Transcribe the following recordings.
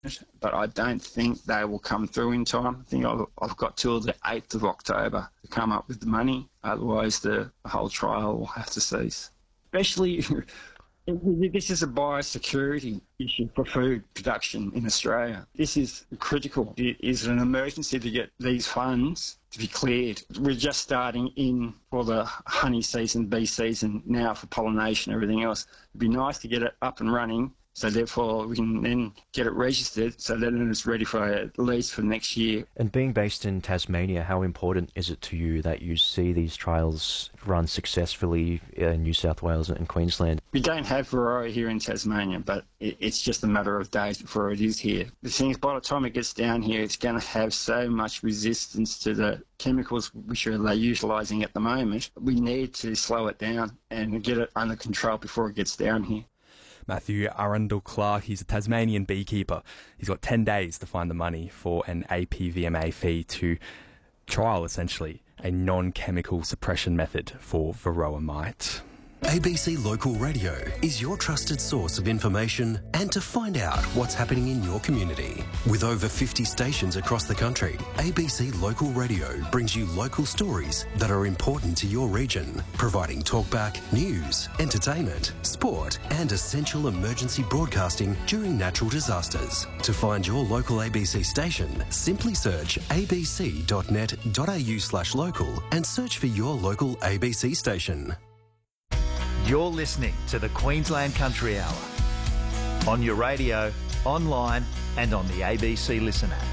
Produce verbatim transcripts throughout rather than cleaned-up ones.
but I don't think they will come through in time. I think I've, I've got till the eighth of October to come up with the money. Otherwise, the whole trial will have to cease. Especially, this is a biosecurity issue for food production in Australia. This is critical. It is an emergency to get these funds to be cleared. We're just starting in for the honey season, bee season now for pollination and everything else. It'd be nice to get it up and running, so therefore we can then get it registered, so then it's ready for at least for next year. And being based in Tasmania, how important is it to you that you see these trials run successfully in New South Wales and Queensland? We don't have Varroa here in Tasmania, but it's just a matter of days before it is here. The thing is, by the time it gets down here, it's going to have so much resistance to the chemicals which are they utilising at the moment. We need to slow it down and get it under control before it gets down here. Matthew Arundel-Clark, he's a Tasmanian beekeeper. He's got ten days to find the money for an A P V M A fee to trial, essentially, a non-chemical suppression method for Varroa mite. A B C Local Radio is your trusted source of information and to find out what's happening in your community. With over fifty stations across the country, A B C Local Radio brings you local stories that are important to your region, providing talkback, news, entertainment, sport and essential emergency broadcasting during natural disasters. To find your local A B C station, simply search abc.net.au slash local and search for your local A B C station. You're listening to the Queensland Country Hour on your radio, online and on the A B C Listen app.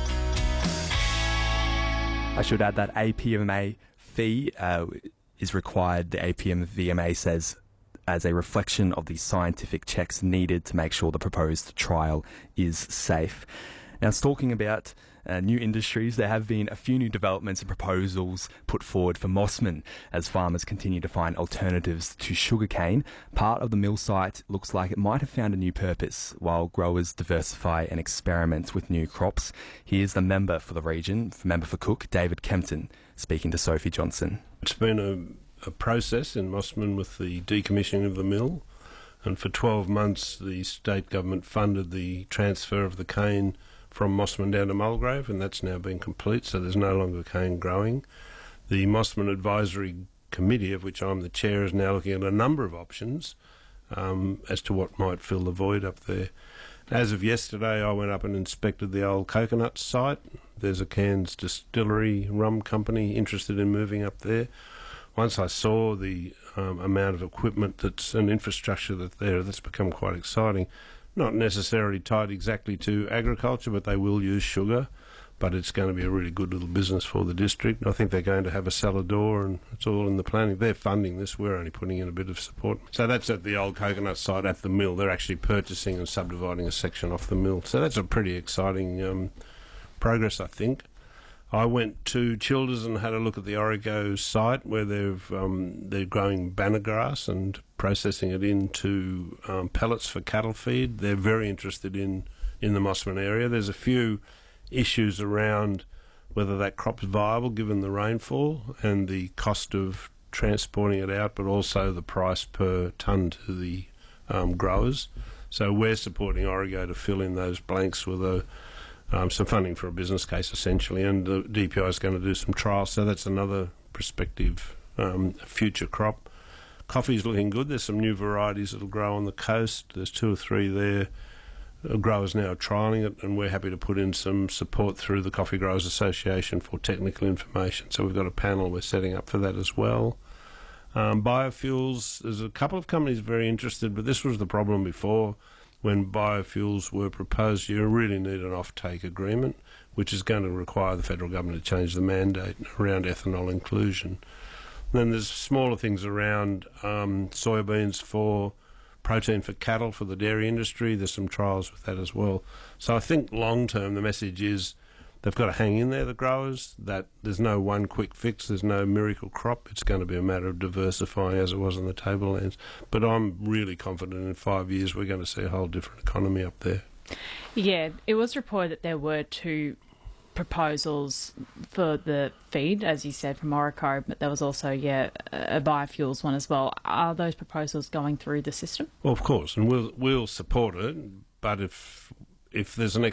I should add that A P V M A fee uh, is required, the A P V M A says, as a reflection of the scientific checks needed to make sure the proposed trial is safe. Now, it's talking about uh, new industries. There have been a few new developments and proposals put forward for Mossman as farmers continue to find alternatives to sugarcane. Part of the mill site looks like it might have found a new purpose while growers diversify and experiment with new crops. Here's the member for the region, member for Cook, David Kempton, speaking to Sophie Johnson. It's been a, a process in Mossman with the decommissioning of the mill, and for twelve months the state government funded the transfer of the cane from Mossman down to Mulgrave, and that's now been complete, so there's no longer cane growing. The Mossman Advisory Committee, of which I'm the chair, is now looking at a number of options um, as to what might fill the void up there. As of yesterday, I went up and inspected the old coconut site. There's a Cairns distillery rum company interested in moving up there. Once I saw the um, amount of equipment that's and infrastructure that's there, that's become quite exciting. Not necessarily tied exactly to agriculture, but they will use sugar. But it's going to be a really good little business for the district. I think they're going to have a cellar door, and it's all in the planning. They're funding this. We're only putting in a bit of support. So that's at the old coconut site at the mill. They're actually purchasing and subdividing a section off the mill. So that's a pretty exciting um, progress, I think. I went to Childers and had a look at the Origo site where they've um, they're growing banner grass and processing it into um, pellets for cattle feed. They're very interested in, in the Mossman area. There's a few issues around whether that crop's viable given the rainfall and the cost of transporting it out, but also the price per tonne to the um, growers. So we're supporting Origo to fill in those blanks with a Um, some funding for a business case, essentially, and the D P I is going to do some trials, so that's another prospective um, future crop. Coffee's looking good. There's some new varieties that'll grow on the coast. There's two or three there. The growers now are trialling it, and we're happy to put in some support through the Coffee Growers Association for technical information. So we've got a panel we're setting up for that as well. Um, biofuels, there's a couple of companies very interested, but this was the problem before. When biofuels were proposed, you really need an off-take agreement, which is going to require the federal government to change the mandate around ethanol inclusion. And then there's smaller things around um, soybeans for protein for cattle for the dairy industry. There's some trials with that as well. So I think long-term the message is they've got to hang in there, the growers, that there's no one quick fix, there's no miracle crop. It's going to be a matter of diversifying as it was in the tablelands. But I'm really confident in five years we're going to see a whole different economy up there. Yeah, it was reported that there were two proposals for the feed, as you said, from Origo, but there was also, yeah, a biofuels one as well. Are those proposals going through the system? Well, of course, and we'll, we'll support it, but if if there's an